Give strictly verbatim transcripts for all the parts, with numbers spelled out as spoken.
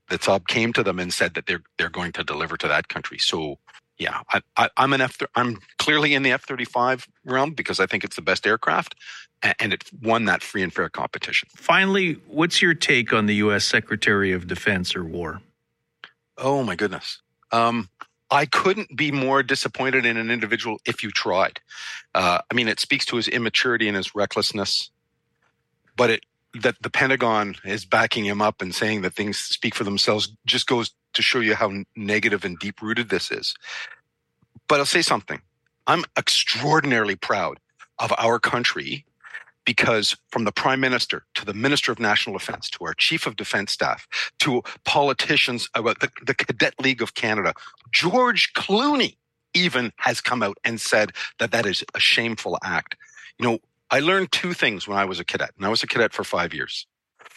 the Saab came to them and said that they're they're going to deliver to that country. So yeah, I, I, I'm an F. I'm clearly in the F thirty-five realm because I think it's the best aircraft, and, and it won that free and fair competition. Finally, what's your take on the U S Secretary of Defense or War? Oh my goodness. Um, I couldn't be more disappointed in an individual if you tried. Uh, I mean, it speaks to his immaturity and his recklessness, but it that the Pentagon is backing him up and saying that things speak for themselves just goes to show you how negative and deep-rooted this is. But I'll say something. I'm extraordinarily proud of our country because from the Prime Minister to the Minister of National Defense to our Chief of Defense Staff to politicians about the, the Cadet League of Canada, George Clooney even has come out and said that that is a shameful act. You know, I learned two things when I was a cadet, and I was a cadet for five years.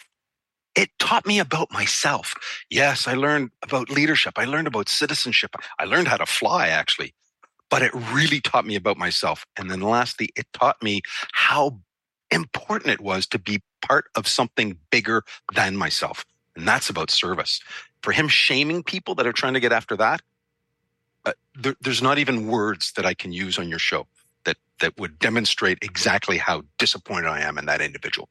It taught me about myself. Yes, I learned about leadership. I learned about citizenship. I learned how to fly, actually. But it really taught me about myself. And then lastly, it taught me how important it was to be part of something bigger than myself. And that's about service. For him shaming people that are trying to get after that, uh, there, there's not even words that I can use on your show that, that would demonstrate exactly how disappointed I am in that individual.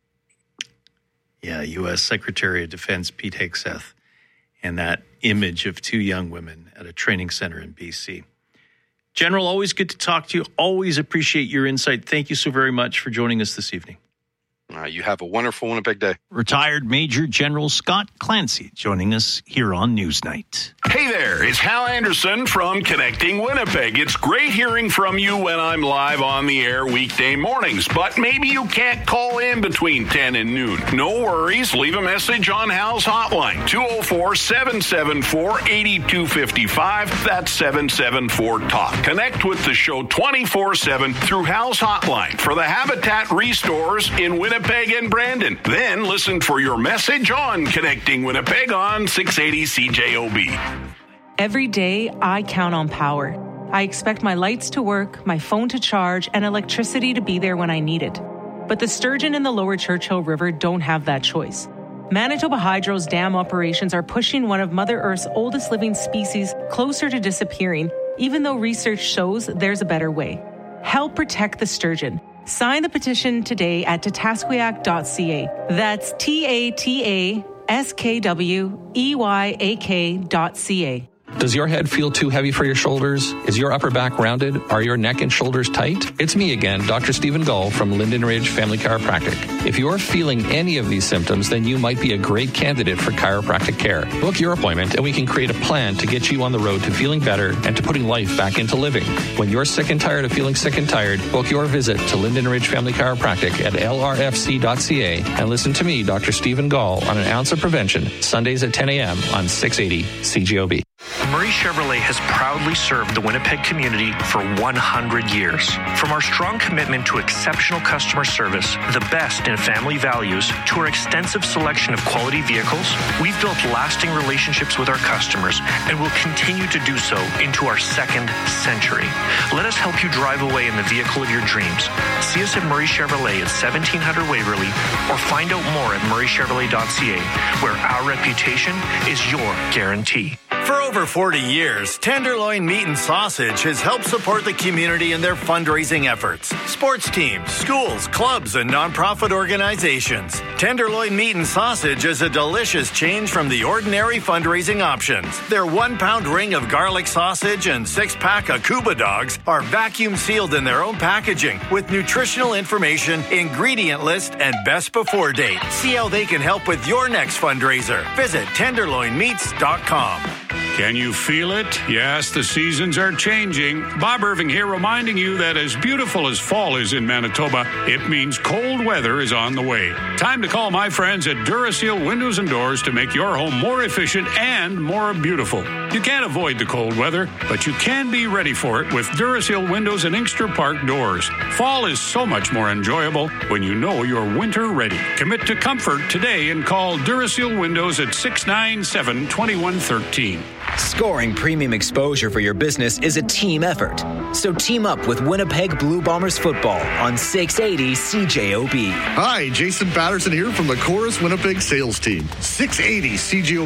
Yeah, U S Secretary of Defense Pete Hegseth and that image of two young women at a training center in B C. General, always good to talk to you. Always appreciate your insight. Thank you so very much for joining us this evening. Uh, you have a wonderful Winnipeg day. Retired Major General Scott Clancy joining us here on Newsnight. Hey there, it's Hal Anderson from Connecting Winnipeg. It's great hearing from you when I'm live on the air weekday mornings, but maybe you can't call in between ten and noon. No worries, leave a message on Hal's hotline, two oh four, seven seven four, eight two five five. That's seven seven four, talk. Connect with the show twenty-four seven through Hal's hotline for the Habitat Restores in Winnipeg and Brandon. Then listen for your message on Connecting Winnipeg on six eighty C J O B. Every day, I count on power. I expect my lights to work, my phone to charge, and electricity to be there when I need it. But the sturgeon in the lower Churchill River don't have that choice. Manitoba Hydro's dam operations are pushing one of Mother Earth's oldest living species closer to disappearing, even though research shows there's a better way. Help protect the sturgeon. Sign the petition today at tatasqueyak dot c a. That's T A T A S K W E Y A K dot C A. Does your head feel too heavy for your shoulders? Is your upper back rounded? Are your neck and shoulders tight? It's me again, Doctor Stephen Gull from Linden Ridge Family Chiropractic. If you're feeling any of these symptoms, then you might be a great candidate for chiropractic care. Book your appointment and we can create a plan to get you on the road to feeling better and to putting life back into living. When you're sick and tired of feeling sick and tired, book your visit to Linden Ridge Family Chiropractic at L R F C dot C A and listen to me, Doctor Stephen Gull, on An Ounce of Prevention, Sundays at ten a.m. on six eighty C J O B. Murray Chevrolet has proudly served the Winnipeg community for one hundred years. From our strong commitment to exceptional customer service, the best in family values, to our extensive selection of quality vehicles, we've built lasting relationships with our customers and will continue to do so into our second century. Let us help you drive away in the vehicle of your dreams. See us at Murray Chevrolet at seventeen hundred Waverly or find out more at murray chevrolet dot c a, where our reputation is your guarantee. For over forty years, Tenderloin Meat and Sausage has helped support the community in their fundraising efforts. Sports teams, schools, clubs, and nonprofit organizations. Tenderloin Meat and Sausage is a delicious change from the ordinary fundraising options. Their one-pound ring of garlic sausage and six-pack of Cuba dogs are vacuum-sealed in their own packaging with nutritional information, ingredient list, and best before date. See how they can help with your next fundraiser. Visit tenderloin meats dot com. Can you feel it? Yes, the seasons are changing. Bob Irving here reminding you that as beautiful as fall is in Manitoba, it means cold weather is on the way. Time to call my friends at Duraseal Windows and Doors to make your home more efficient and more beautiful. You can't avoid the cold weather, but you can be ready for it with Duraseal Windows and Inkster Park doors. Fall is so much more enjoyable when you know you're winter ready. Commit to comfort today and call Duraseal Windows at six nine seven, two one one three. Scoring premium exposure for your business is a team effort. So team up with Winnipeg Blue Bombers football on six eighty C J O B. Hi, Jason Patterson here from the Chorus Winnipeg sales team. six eighty C J O B